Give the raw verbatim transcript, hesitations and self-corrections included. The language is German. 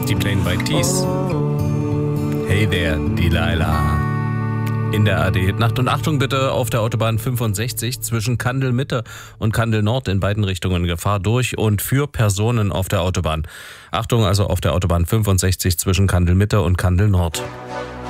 die Plain White Tees. Hey there, Delilah. In der A D Nacht und Achtung bitte auf der Autobahn fünfundsechzig zwischen Kandel Mitte und Kandel Nord in beiden Richtungen Gefahr durch und für Personen auf der Autobahn. Achtung also auf der Autobahn fünfundsechzig zwischen Kandel Mitte und Kandel Nord.